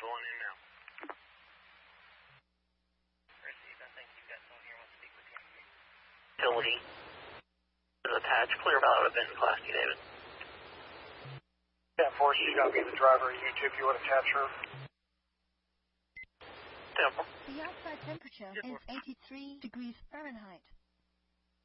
going in now. Received. I think you've got someone here who wants to speak with you. Utility is attached. Clear Valley Bend, Class D, David. 10-4, she's going to be the driver. You two, if you want to catch her. Temple. The outside temperature is 83 degrees Fahrenheit.